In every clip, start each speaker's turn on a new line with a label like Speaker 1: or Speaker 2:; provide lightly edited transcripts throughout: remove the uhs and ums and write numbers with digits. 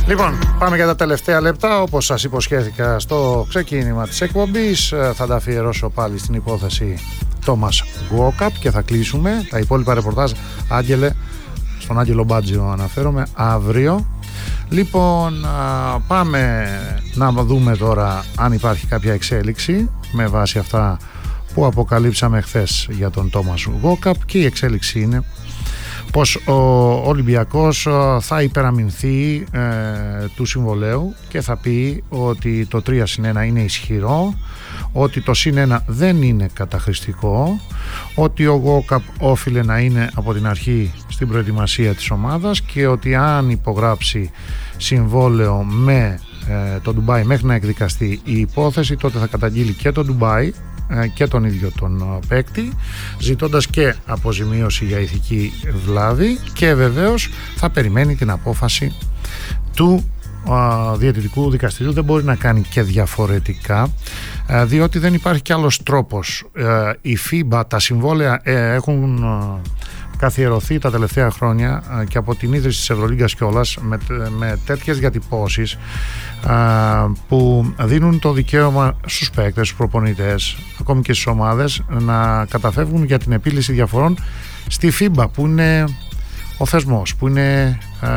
Speaker 1: Λοιπόν, πάμε για τα τελευταία λεπτά. Όπως σας υποσχέθηκα στο ξεκίνημα της εκπομπής, θα τα αφιερώσω πάλι στην υπόθεση Τόμας Γουόκαπ και θα κλείσουμε τα υπόλοιπα ρεπορτάζ. Άγγελε, στον Άγγελο Μπάτζιο αναφέρομαι, αύριο. Λοιπόν, πάμε να δούμε τώρα αν υπάρχει κάποια εξέλιξη με βάση αυτά που αποκαλύψαμε χθες για τον Τόμας Γουόκαπ, και η εξέλιξη είναι πως ο Ολυμπιακός θα υπεραμεινθεί του συμβολαίου και θα πει ότι το 3+1 είναι ισχυρό, ότι το +1 δεν είναι καταχρηστικό, ότι ο Γουόκαπ όφιλε να είναι από την αρχή στην προετοιμασία της ομάδας και ότι αν υπογράψει συμβόλαιο με το Ντουμπάι μέχρι να εκδικαστεί η υπόθεση, τότε θα καταγγείλει και το Ντουμπάι και τον ίδιο τον παίκτη, ζητώντας και αποζημίωση για ηθική βλάβη, και βεβαίως θα περιμένει την απόφαση του διαιτητικού δικαστηρίου. Δεν μπορεί να κάνει και διαφορετικά, διότι δεν υπάρχει κι άλλος τρόπος. Η FIBA, τα συμβόλαια έχουν καθιερωθεί τα τελευταία χρόνια και από την ίδρυση της Ευρωλίγκας κιόλας με τέτοιες διατυπώσεις που δίνουν το δικαίωμα στους παίκτες, στους προπονητές, ακόμη και στις ομάδες, να καταφεύγουν για την επίλυση διαφορών στη FIBA, που είναι ο θεσμός, που είναι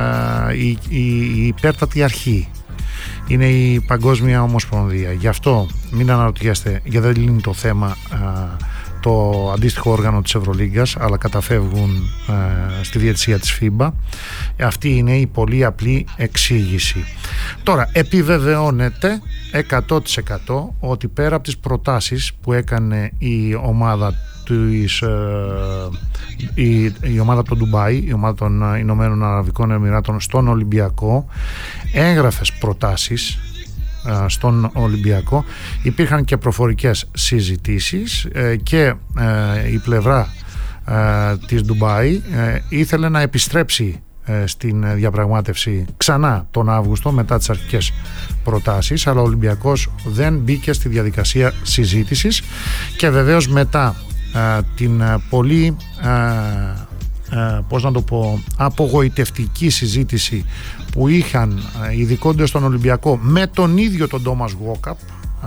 Speaker 1: η υπέρτατη αρχή, είναι η Παγκόσμια Ομοσπονδία. Γι' αυτό μην αναρωτιέστε, γιατί δεν λύνει το θέμα το αντίστοιχο όργανο της Ευρωλίγκας, αλλά καταφεύγουν στη διαιτησία της FIBA. Αυτή είναι η πολύ απλή εξήγηση. Τώρα, επιβεβαιώνεται 100% ότι πέρα από τις προτάσεις που έκανε η ομάδα η ομάδα από το Ντουμπάι, η ομάδα των Ηνωμένων Αραβικών Εμιράτων στον Ολυμπιακό, έγγραφες προτάσεις στον Ολυμπιακό, υπήρχαν και προφορικές συζητήσεις και η πλευρά της Ντουμπάι ήθελε να επιστρέψει στην διαπραγμάτευση ξανά τον Αύγουστο μετά τις αρχικές προτάσεις, αλλά ο Ολυμπιακός δεν μπήκε στη διαδικασία συζήτησης, και βεβαίως μετά την πολύ απογοητευτική συζήτηση που είχαν οι ειδικόντες στον Ολυμπιακό με τον ίδιο τον Τόμας Γουόκαπ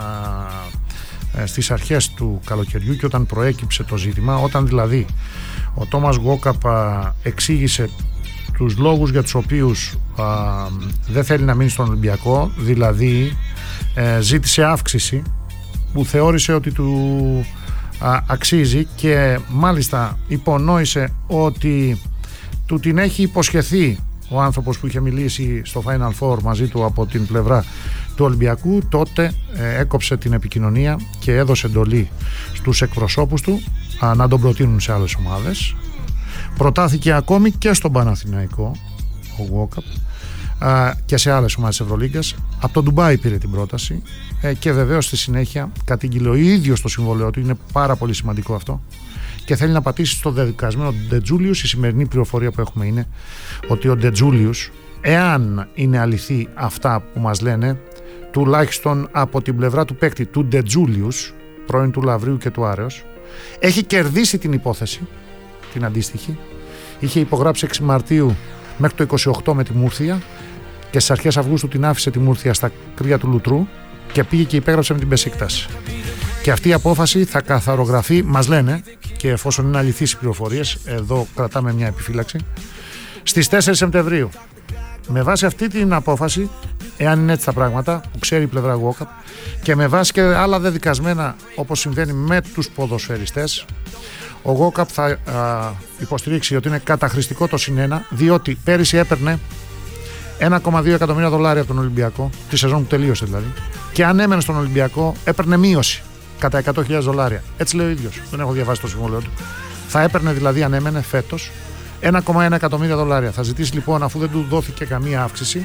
Speaker 1: στις αρχές του καλοκαιριού, και όταν προέκυψε το ζήτημα, όταν δηλαδή ο Τόμας Γουόκαπ εξήγησε τους λόγους για τους οποίους δεν θέλει να μείνει στον Ολυμπιακό, δηλαδή ζήτησε αύξηση που θεώρησε ότι του αξίζει, και μάλιστα υπονόησε ότι του την έχει υποσχεθεί ο άνθρωπος που είχε μιλήσει στο Final Four μαζί του από την πλευρά του Ολυμπιακού, τότε έκοψε την επικοινωνία και έδωσε εντολή στους εκπροσώπους του να τον προτείνουν σε άλλες ομάδες. Προτάθηκε ακόμη και στον Παναθηναϊκό ο Γουόκαπ και σε άλλες ομάδες της Ευρωλίγκας. Από το Ντουμπάι πήρε την πρόταση και βεβαίως στη συνέχεια κατήγγειλε ο ίδιος το συμβόλαιο του. Είναι πάρα πολύ σημαντικό αυτό, και θέλει να πατήσει στο δεδικασμένο Ντετζούλιους. Η σημερινή πληροφορία που έχουμε είναι ότι ο Ντετζούλιους, εάν είναι αληθή αυτά που μας λένε, τουλάχιστον από την πλευρά του παίκτη του Ντετζούλιους, πρώην του Λαβρίου και του Άρεος, έχει κερδίσει την υπόθεση, την αντίστοιχη. Είχε υπογράψει 6 Μαρτίου μέχρι το 28 με τη Μούρθια, και στις αρχές Αυγούστου την άφησε τη Μούρθια στα κρύα του Λουτρού και πήγε και υπέγραψε με την Μπεσίκτας. Και αυτή η απόφαση θα καθαρογραφεί, μας λένε, και εφόσον είναι αληθείς οι πληροφορίες, εδώ κρατάμε μια επιφύλαξη, στις 4 Σεπτεμβρίου. Με βάση αυτή την απόφαση, εάν είναι έτσι τα πράγματα, που ξέρει η πλευρά Γουόκαπ, και με βάση και άλλα δεδικασμένα όπως συμβαίνει με τους ποδοσφαιριστές, ο Γουόκαπ θα υποστηρίξει ότι είναι καταχρηστικό το +1, διότι πέρυσι έπαιρνε $1,2 εκατομμύρια από τον Ολυμπιακό, τη σεζόν που τελείωσε δηλαδή, και αν έμενε στον Ολυμπιακό έπαιρνε μείωση κατά $100,000. Έτσι λέει ο ίδιος, δεν έχω διαβάσει το συμβόλαιο του. Θα έπαιρνε δηλαδή, αν έμενε φέτος, $1,1 εκατομμύρια. Θα ζητήσει λοιπόν, αφού δεν του δόθηκε καμία αύξηση,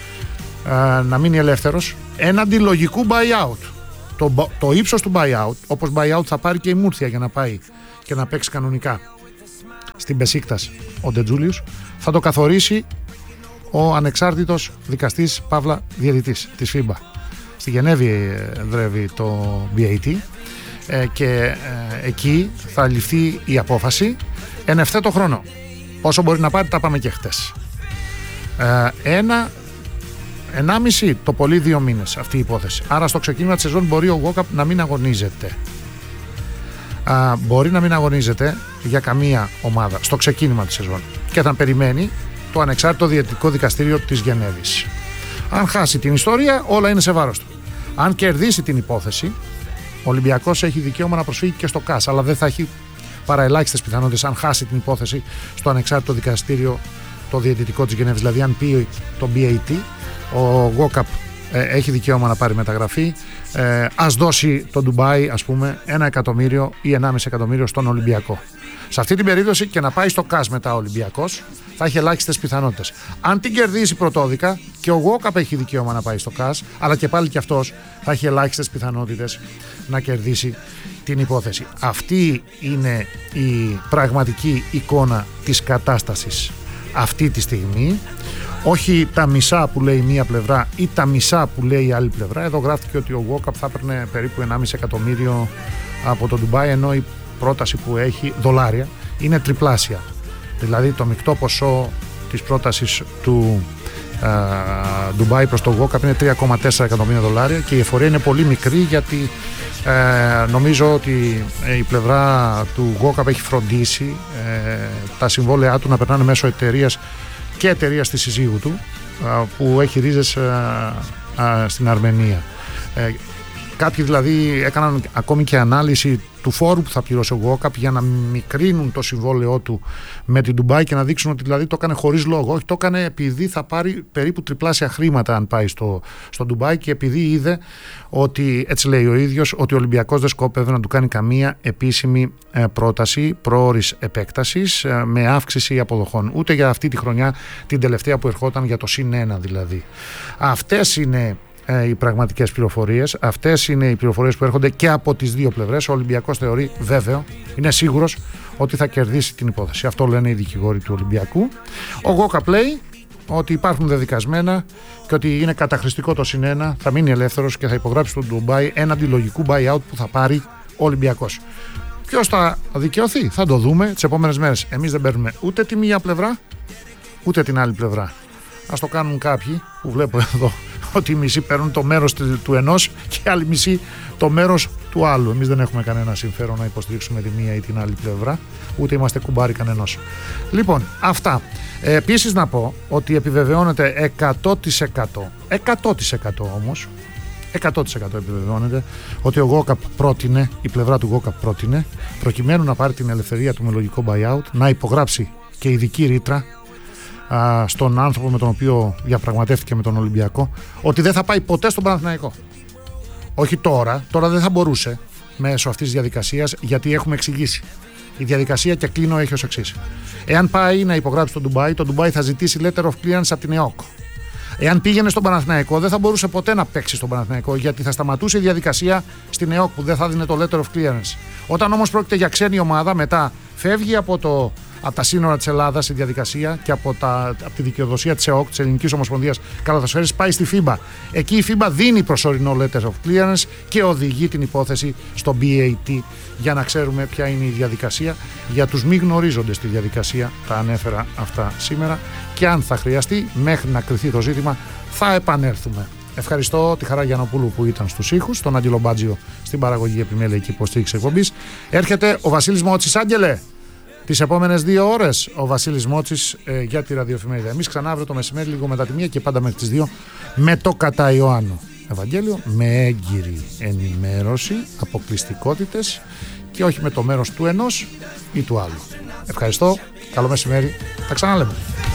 Speaker 1: να μείνει ελεύθερος έναντι λογικού buyout. Το ύψος του buyout, όπως buyout θα πάρει και η Μούρθια για να πάει και να παίξει κανονικά στην Μπεσίκτας ο Ντετζούλιους, θα το καθορίσει ο ανεξάρτητος δικαστής παύλα διαιτητής της FIBA. Στη Γενέβη δρεύει το BAT και εκεί θα ληφθεί η απόφαση εν ευθέτω χρόνο. Όσο μπορεί να πάρει, τα πάμε και χτες. Ένα 1,5 το πολύ 2 μήνες αυτή η υπόθεση. Άρα στο ξεκίνημα της σεζόν μπορεί ο Walkup να μην αγωνίζεται. Μπορεί να μην αγωνίζεται για καμία ομάδα στο ξεκίνημα της σεζόν και θα περιμένει το ανεξάρτητο διαιτητικό δικαστήριο της Γενέβης. Αν χάσει την ιστορία, όλα είναι σε βάρος του. Αν κερδίσει την υπόθεση, ο Ολυμπιακός έχει δικαίωμα να προσφύγει και στο ΚΑΣ, αλλά δεν θα έχει παρά ελάχιστες πιθανότητες αν χάσει την υπόθεση στο ανεξάρτητο δικαστήριο το διαιτητικό της Γενέβης. Δηλαδή, αν πει το BAT, ο Walkup έχει δικαίωμα να πάρει μεταγραφή. Ας δώσει το Ντουμπάι, ας πούμε, 1 εκατομμύριο ή 1,5 εκατομμύριο στον Ολυμπιακό. Σε αυτή την περίπτωση και να πάει στο ΚΑΣ μετά ο Ολυμπιακός θα έχει ελάχιστες πιθανότητες. Αν την κερδίσει πρωτόδικα και ο Walkup έχει δικαίωμα να πάει στο ΚΑΣ, αλλά και πάλι και αυτός θα έχει ελάχιστες πιθανότητες να κερδίσει την υπόθεση. Αυτή είναι η πραγματική εικόνα της κατάστασης αυτή τη στιγμή. Όχι τα μισά που λέει μία πλευρά ή τα μισά που λέει η άλλη πλευρά. Εδώ γράφτηκε ότι ο Walkup θα έπαιρνε περίπου 1,5 εκατομμύριο από το Ντουμπάι, ενώ η πρόταση που έχει δολάρια είναι τριπλάσια. Δηλαδή το μεικτό ποσό της πρότασης του Ντουμπάι προς το Walkup είναι 3,4 εκατομμύρια δολάρια και η εφορία είναι πολύ μικρή, γιατί νομίζω ότι η πλευρά του Walkup έχει φροντίσει τα συμβόλαιά του να περνάνε μέσω εταιρείας και εταιρείας της συζύγου του που έχει ρίζες στην Αρμενία. Κάποιοι δηλαδή έκαναν ακόμη και ανάλυση του φόρου που θα πληρώσει ο Walkup για να μικρύνουν το συμβόλαιό του με την Ντουμπάι και να δείξουν ότι δηλαδή το έκανε χωρίς λόγο. Όχι, το έκανε επειδή θα πάρει περίπου τριπλάσια χρήματα αν πάει στο Ντουμπάι και επειδή είδε ότι, έτσι λέει ο ίδιος, ότι ο Ολυμπιακός δεν σκόπευε να του κάνει καμία επίσημη πρόταση προώρης επέκτασης με αύξηση αποδοχών. Ούτε για αυτή τη χρονιά, την τελευταία που ερχόταν για το +1 δηλαδή. Αυτές είναι οι πραγματικές πληροφορίες. Αυτές είναι οι πληροφορίες που έρχονται και από τις δύο πλευρές. Ο Ολυμπιακός θεωρεί βέβαιο, είναι σίγουρος ότι θα κερδίσει την υπόθεση. Αυτό λένε οι δικηγόροι του Ολυμπιακού. Ο Walkup λέει ότι υπάρχουν δεδικασμένα και ότι είναι καταχρηστικό το +1, θα μείνει ελεύθερος και θα υπογράψει στον Ντουμπάι έναντι λογικού buyout που θα πάρει ο Ολυμπιακός. Ποιος θα δικαιωθεί, θα το δούμε τις επόμενες μέρες. Εμείς δεν παίρνουμε ούτε τη μία πλευρά ούτε την άλλη πλευρά. Ας το κάνουν κάποιοι που βλέπω εδώ, ότι οι μισοί παίρνουν το μέρος του ενός και οι άλλοι μισοί το μέρος του άλλου. Εμείς δεν έχουμε κανένα συμφέρον να υποστηρίξουμε τη μία ή την άλλη πλευρά, ούτε είμαστε κουμπάρι κανενός. Λοιπόν, αυτά. Επίσης να πω ότι επιβεβαιώνεται 100% όμως, 100% επιβεβαιώνεται ότι ο Walkup πρότεινε, η πλευρά του Walkup πρότεινε, προκειμένου να πάρει την ελευθερία του με λογικό buyout, να υπογράψει και ειδική ρήτρα στον άνθρωπο με τον οποίο διαπραγματεύτηκε με τον Ολυμπιακό, ότι δεν θα πάει ποτέ στον Παναθηναϊκό. Όχι τώρα δεν θα μπορούσε μέσω αυτής της διαδικασίας, γιατί έχουμε εξηγήσει. Η διαδικασία, και κλείνω, έχει ως εξής. Εάν πάει να υπογράψει το Ντουμπάι θα ζητήσει letter of clearance από την ΕΟΚ. Εάν πήγαινε στον Παναθηναϊκό, δεν θα μπορούσε ποτέ να παίξει στον Παναθηναϊκό, γιατί θα σταματούσε η διαδικασία στην ΕΟΚ που δεν θα δίνει το letter of clearance. Όταν όμως πρόκειται για ξένη ομάδα, μετά φεύγει από τα σύνορα της Ελλάδας η διαδικασία και από τη δικαιοδοσία της ΕΟΚ, της Ελληνικής Ομοσπονδίας Καλαθοσφαίρισης, πάει στη FIBA. Εκεί η FIBA δίνει προσωρινό letter of clearance και οδηγεί την υπόθεση στο BAT, για να ξέρουμε ποια είναι η διαδικασία. Για τους μη γνωρίζοντες τη διαδικασία, τα ανέφερα αυτά σήμερα, και αν θα χρειαστεί μέχρι να κρυθεί το ζήτημα θα επανέλθουμε. Ευχαριστώ τη Χαρά Γιαννοπούλου που ήταν στους ήχους, τον Άγγελο Μπάτζιο στην παραγωγή επιμέλεια και υποστήριξη εκπομπής. Έρχεται ο Βασίλης Μότσης. Άγγελε, τις επόμενες 2 ώρες ο Βασίλης Μότσης για τη ραδιοεφημερίδα. Εμείς ξανά αύριο το μεσημέρι, λίγο μετά τη 1 και πάντα μέχρι τις 2, με το κατά Ιωάννου Ευαγγέλιο, με έγκυρη ενημέρωση, αποκλειστικότητες και όχι με το μέρος του ενός ή του άλλου. Ευχαριστώ, καλό μεσημέρι, τα ξαναλέμε.